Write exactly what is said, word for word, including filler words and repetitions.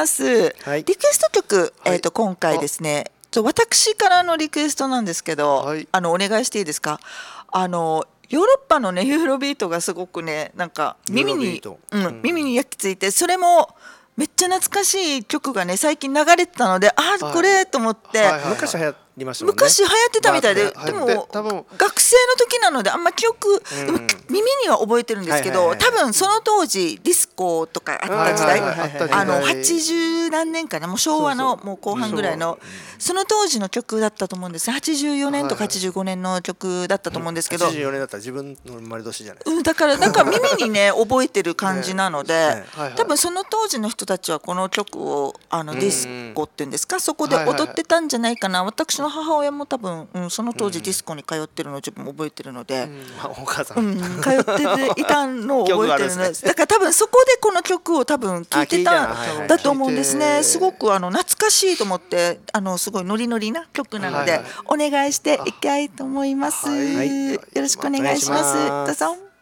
ます。 はい、 リクエスト曲、 はい、 えー、と今回ですね、私からのリクエストなんですけど、 はい、 あのお願いしていいですか。あのヨーロッパのねユーロビートがすごくねなんか耳に、うん、耳に焼き付いて、それもめっちゃ懐かしい曲がね最近流れてたので、あーこれと思って、 はいはいはい、昔流行りましたもんね。 昔流行ってたみたいで、でも多分学生の時なのであんま記憶、でも耳には覚えてるんですけど、多分その当時ディスコとかあった時代、あのはちじゅうなんねんかな、もう昭和のもう後半ぐらいのその当時の曲だったと思うんですね。はちじゅうよねんとかはちじゅうごねんの曲だったと思うんですけど、 はちじゅうよねんだったら自分の生まれ年じゃないですか。 うん、だからなんか耳にね覚えてる感じなので、多分その当時の人たちはこの曲をあのディスコっていうんですか、そこで踊ってたんじゃないかな。私の母親も多分、うん、その当時ディスコに通ってるのを自分も覚えてるので、 うん、お母さん、 うん、通っていたのを覚えてるので、だから多分そこでこの曲を多分聴いてたんだと思うんですね。すごくあの懐かしいと思って、あのすごいノリノリな曲なのでお願いしていきたいと思います。よろしくお願いします。どうぞ。